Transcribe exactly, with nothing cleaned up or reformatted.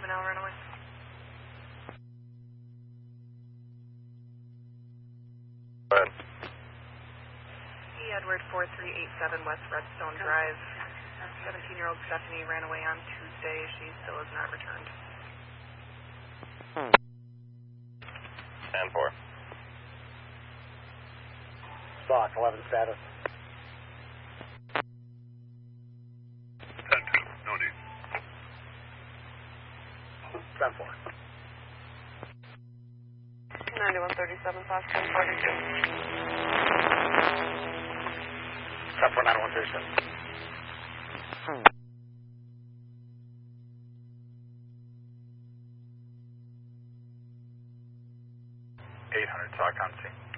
now runaway. Go ahead. E. Edward four three eight seven West Redstone Drive. seventeen-year-old Stephanie ran away on Tuesday. She still has not returned. ten four. Stock, eleven status. ten two, no need. ten four. ninety-one thirty-seven slash ten forty-two. ten four, ninety-one thirty-seven. eight hundred, talk on scene.